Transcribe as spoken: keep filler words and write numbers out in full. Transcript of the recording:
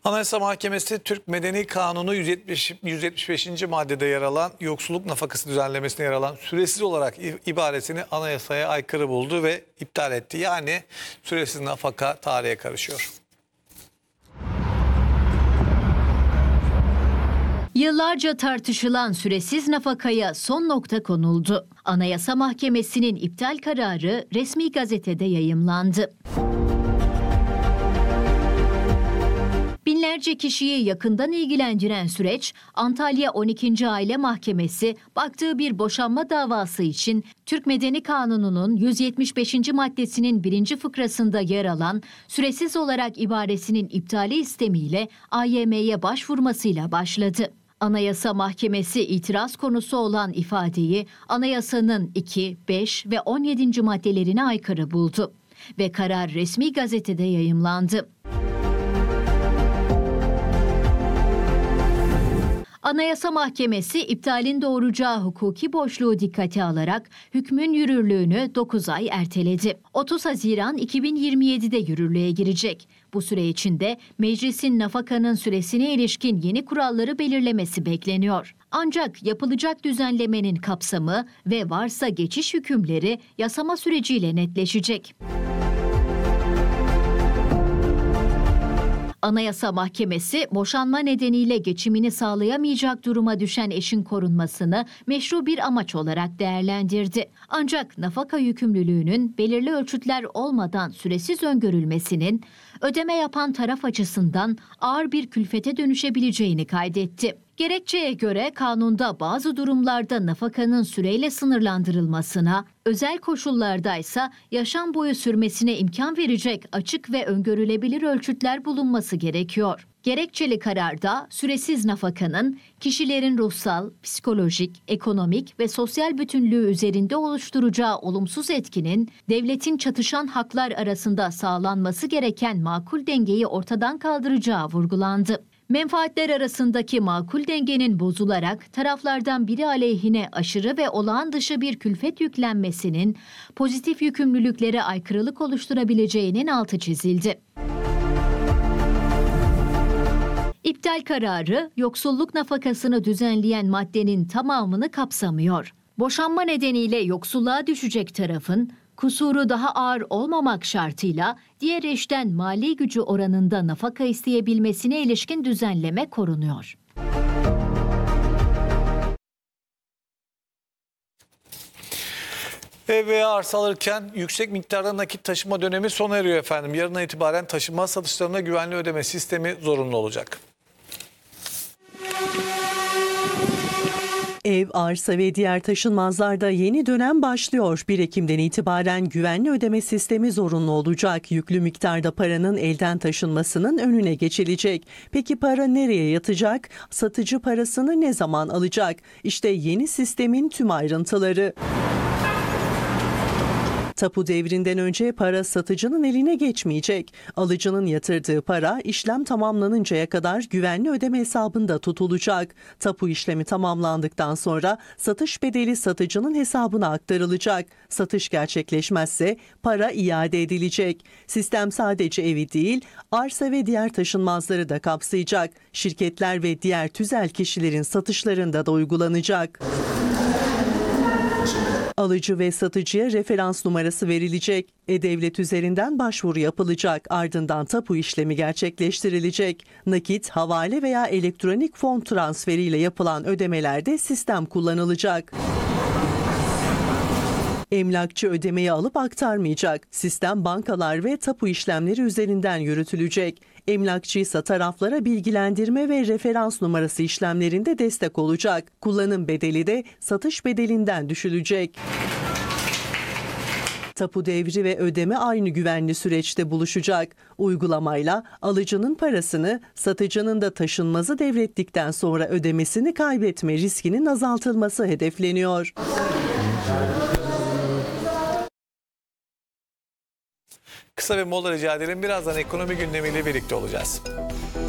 Anayasa Mahkemesi Türk Medeni Kanunu yüz yetmiş, yüz yetmiş beşinci maddede yer alan yoksulluk nafakası düzenlemesine yer alan süresiz olarak ibaresini anayasaya aykırı buldu ve iptal etti. Yani süresiz nafaka tarihe karışıyor. Yıllarca tartışılan süresiz nafakaya son nokta konuldu. Anayasa Mahkemesi'nin iptal kararı resmi gazetede yayımlandı. Binlerce kişiyi yakından ilgilendiren süreç, Antalya on ikinci Aile Mahkemesi baktığı bir boşanma davası için Türk Medeni Kanunu'nun yüz yetmiş beşinci maddesinin birinci fıkrasında yer alan süresiz olarak ibaresinin iptali istemiyle A Y M'ye başvurmasıyla başladı. Anayasa Mahkemesi itiraz konusu olan ifadeyi anayasanın iki, beş ve on yedinci maddelerine aykırı buldu ve karar resmi gazetede yayımlandı. Anayasa Mahkemesi iptalin doğuracağı hukuki boşluğu dikkate alarak hükmün yürürlüğünü dokuz ay erteledi. otuz Haziran iki bin yirmi yedi'de yürürlüğe girecek. Bu süre içinde meclisin nafakanın süresine ilişkin yeni kuralları belirlemesi bekleniyor. Ancak yapılacak düzenlemenin kapsamı ve varsa geçiş hükümleri yasama süreciyle netleşecek. Anayasa Mahkemesi, boşanma nedeniyle geçimini sağlayamayacak duruma düşen eşin korunmasını meşru bir amaç olarak değerlendirdi. Ancak nafaka yükümlülüğünün belirli ölçütler olmadan süresiz öngörülmesinin ödeme yapan taraf açısından ağır bir külfete dönüşebileceğini kaydetti. Gerekçeye göre kanunda bazı durumlarda nafakanın süreyle sınırlandırılmasına, özel koşullarda ise yaşam boyu sürmesine imkan verecek açık ve öngörülebilir ölçütler bulunması gerekiyor. Gerekçeli kararda süresiz nafakanın kişilerin ruhsal, psikolojik, ekonomik ve sosyal bütünlüğü üzerinde oluşturacağı olumsuz etkinin devletin çatışan haklar arasında sağlanması gereken makul dengeyi ortadan kaldıracağı vurgulandı. Menfaatler arasındaki makul dengenin bozularak taraflardan biri aleyhine aşırı ve olağan dışı bir külfet yüklenmesinin pozitif yükümlülüklere aykırılık oluşturabileceğinin altı çizildi. İptal kararı, yoksulluk nafakasını düzenleyen maddenin tamamını kapsamıyor. Boşanma nedeniyle yoksulluğa düşecek tarafın, kusuru daha ağır olmamak şartıyla diğer eşten mali gücü oranında nafaka isteyebilmesine ilişkin düzenleme korunuyor. Ev veya arsa alırken yüksek miktarda nakit taşıma dönemi sona eriyor efendim. Yarından itibaren taşınmaz satışlarına güvenli ödeme sistemi zorunlu olacak. Ev, arsa ve diğer taşınmazlarda yeni dönem başlıyor. bir Ekim'den itibaren güvenli ödeme sistemi zorunlu olacak. Yüklü miktarda paranın elden taşınmasının önüne geçilecek. Peki para nereye yatacak? Satıcı parasını ne zaman alacak? İşte yeni sistemin tüm ayrıntıları. Tapu devrinden önce para satıcının eline geçmeyecek. Alıcının yatırdığı para işlem tamamlanıncaya kadar güvenli ödeme hesabında tutulacak. Tapu işlemi tamamlandıktan sonra satış bedeli satıcının hesabına aktarılacak. Satış gerçekleşmezse para iade edilecek. Sistem sadece evi değil, arsa ve diğer taşınmazları da kapsayacak. Şirketler ve diğer tüzel kişilerin satışlarında da uygulanacak. Alıcı ve satıcıya referans numarası verilecek. E-Devlet üzerinden başvuru yapılacak. Ardından tapu işlemi gerçekleştirilecek. Nakit, havale veya elektronik fon transferiyle yapılan ödemelerde sistem kullanılacak. Emlakçı ödemeyi alıp aktarmayacak. Sistem bankalar ve tapu işlemleri üzerinden yürütülecek. Emlakçıysa taraflara bilgilendirme ve referans numarası işlemlerinde destek olacak. Kullanım bedeli de satış bedelinden düşülecek. Tapu devri ve ödeme aynı güvenli süreçte buluşacak. Uygulamayla alıcının parasını, satıcının da taşınmazı devrettikten sonra ödemesini kaybetme riskinin azaltılması hedefleniyor. Kısa bir mola rica edelim. Birazdan ekonomi gündemiyle birlikte olacağız.